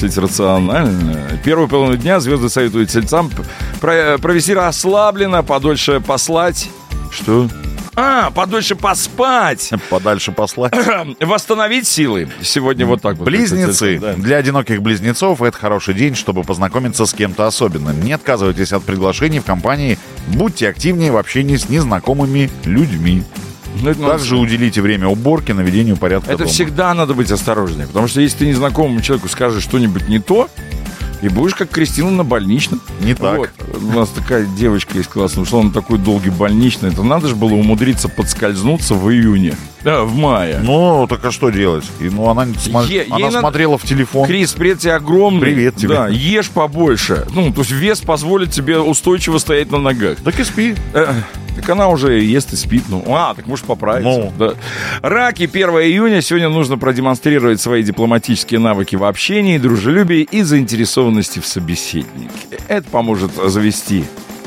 рационально. Первую половину дня звезды советуют тельцам провести расслабленно, подольше послать. Что? Подольше поспать. Подальше послать. Восстановить силы. Сегодня вот так вот. Близнецы. Да. Для одиноких близнецов это хороший день, чтобы познакомиться с кем-то особенным. Не отказывайтесь от приглашений в компании. Будьте активнее в общении с незнакомыми людьми. Также уделите время уборке, наведению порядка Это дома. всегда надо быть осторожнее. Потому что если ты незнакомому человеку скажешь что-нибудь не то, и будешь как Кристина на больничном. Не так. Вот. У нас такая девочка из класса, ушла на такой долгий больничный. Это надо же было умудриться подскользнуться в июне. Да, в мае. Ну, так а что делать? Она смотрела в телефон. Крис, привет тебе огромный. Привет тебе. Да, ешь побольше. То есть вес позволит тебе устойчиво стоять на ногах. Так и спи. Так она уже ест и спит. Так может поправиться. Да. Раки, 1 июня. Сегодня нужно продемонстрировать свои дипломатические навыки в общении, дружелюбии и заинтересованности в собеседнике. Это поможет завести.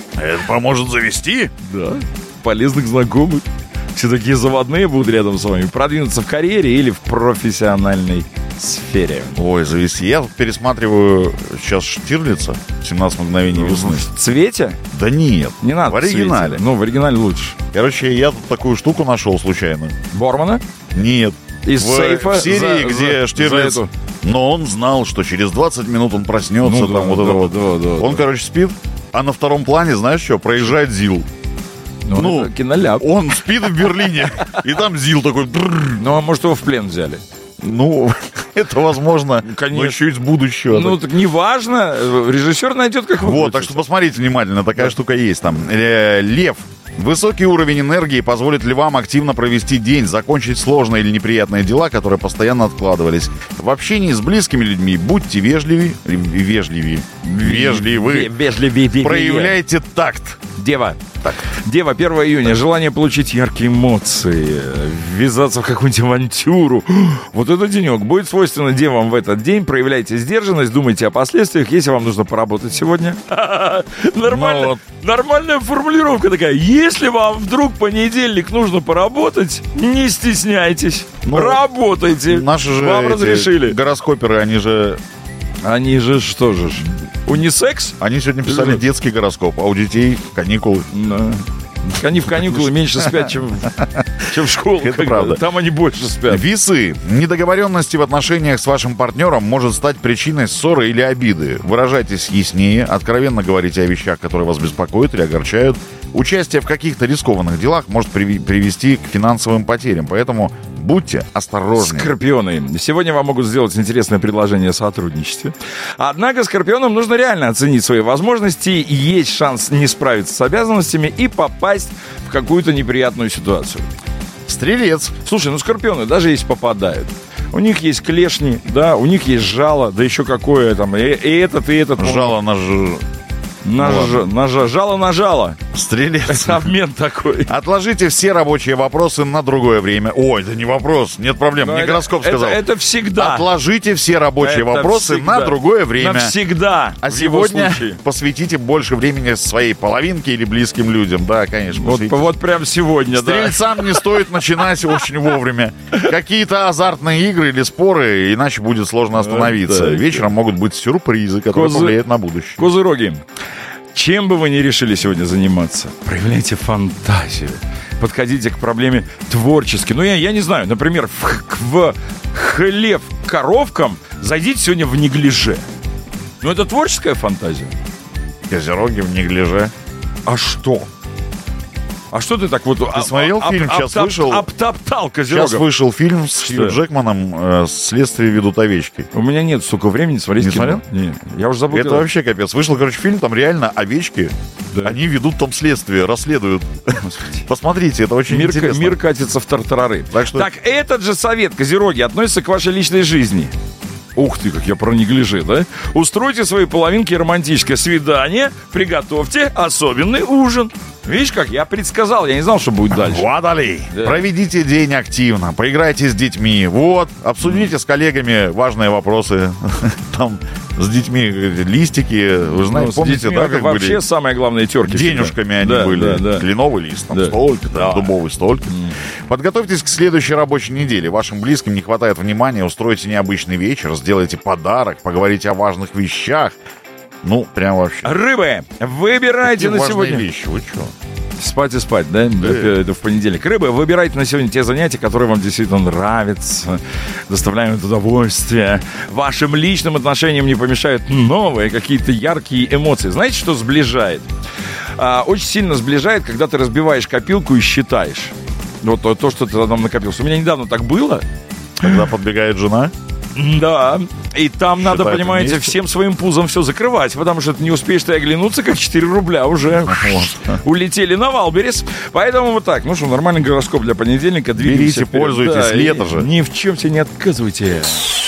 Да. Полезных знакомых. Все такие заводные будут рядом с вами. Продвинуться в карьере или в профессиональной сфере. Ой, завести. Я пересматриваю сейчас Штирлица «17 мгновений весны». В цвете? Да нет. Не надо в оригинале. В оригинале лучше. Короче, я тут такую штуку нашел случайно. Бормана? Нет. Из сейфа? В серии, где Штирлиц... Но он знал, что через 20 минут он проснется. Да. Он, короче, спит, а на втором плане, знаешь что, проезжает ЗИЛ. Это киноляп. Он спит в Берлине, и там ЗИЛ такой... А может, его в плен взяли? Это возможно, но еще из будущего. Так неважно. Режиссер найдет, как Вот, так что посмотрите внимательно, такая штука есть там. Лев. Высокий уровень энергии позволит львам активно провести день, закончить сложные или неприятные дела, которые постоянно откладывались. В общении с близкими людьми будьте вежливы. Проявляйте такт. Дева. Дева, 1 июня. Желание получить яркие эмоции, ввязаться в какую-нибудь авантюру. Вот этот денек будет свойственно девам в этот день. Проявляйте сдержанность, думайте о последствиях, если вам нужно поработать сегодня. Нормальная формулировка такая. Если вам вдруг понедельник нужно поработать, не стесняйтесь. Работайте. Наши же вам разрешили. Гороскоперы, они же что же? Унисекс? Они сегодня писали детский гороскоп, а у детей каникулы. Да. Они в каникулы меньше спят, чем в школу. Это правда. Там они больше спят. Весы. Недоговоренности в отношениях с вашим партнером может стать причиной ссоры или обиды. Выражайтесь яснее, откровенно говорите о вещах, которые вас беспокоят или огорчают. Участие в каких-то рискованных делах может привести к финансовым потерям, поэтому будьте осторожны. Скорпионы. Сегодня вам могут сделать интересное предложение о сотрудничестве. Однако скорпионам нужно реально оценить свои возможности. Есть шанс не справиться с обязанностями и попасть в какую-то неприятную ситуацию. Стрелец. Слушай, скорпионы, даже если попадают, у них есть клешни, да, у них есть жало, да еще какое там, и этот. Жало на жало на жало. Стрелец. Это обмен такой. Отложите все рабочие вопросы на другое время. Ой, это не вопрос, нет проблем. Мне гороскоп сказал. Это всегда. Отложите все рабочие вопросы на другое время. Навсегда. А сегодня посвятите больше времени своей половинке или близким людям. Да, конечно. Вот прям сегодня, Стрельцам не стоит начинать очень вовремя. Какие-то азартные игры или споры, иначе будет сложно остановиться. Вечером могут быть сюрпризы, которые повлияют на будущее. Козыроги. Чем бы вы ни решили сегодня заниматься, проявляйте фантазию. Подходите к проблеме творчески. Я не знаю, например, в хлев коровкам зайдите сегодня в неглиже. Это творческая фантазия. Козероги в неглиже. А что? А что ты так вот... Ты смотрел фильм? Сейчас вышел... Обтоптал козерогов. Сейчас вышел фильм с Хью Джекманом «Следствие ведут овечки». У меня нет столько времени смотреть. Не смотрел? Нет. Я уже забыл. Это вообще капец. Вышел, фильм, там реально овечки. Да. Они ведут там следствие, расследуют. Посмотрите, это очень интересно. Мир катится в тартарары. Так, этот же совет, козероги, относится к вашей личной жизни. Ух ты, как я про неглиже, да? Устройте своей половинке романтическое свидание, приготовьте особенный ужин. Видишь, как я предсказал, я не знал, что будет дальше. Водолей. Да. Проведите день активно, поиграйте с детьми. Обсудите с коллегами важные вопросы. Там с детьми листики. Вы знаете, помните, да, как вообще были? Самые главные терки. Денежками они были. Да. Кленовый лист, там столько, дубовый столько. Подготовьтесь к следующей рабочей неделе. Вашим близким не хватает внимания, устройте необычный вечер, сделайте подарок, поговорите о важных вещах. Ну, прям вообще. Рыбы, выбирайте на сегодня. Вещи, вы что? Спать и спать, да? Это в понедельник. Рыбы, выбирайте на сегодня те занятия, которые вам действительно нравятся, доставляют удовольствие. Вашим личным отношениям не помешают новые какие-то яркие эмоции. Знаете, что сближает? Очень сильно сближает, когда ты разбиваешь копилку и считаешь. Вот то, что ты там накопился. У меня недавно так было. Когда подбегает жена? Да, и там надо, понимаете, вместе. всем своим пузом все закрывать, потому что ты не успеешь ты оглянуться, как 4 рубля уже улетели на Валберес. Поэтому вот так. Ну что, нормальный гороскоп для понедельника. Двигаемся Берите, вперед. пользуйтесь, Да, лето же. Ни в чем себе не отказывайте.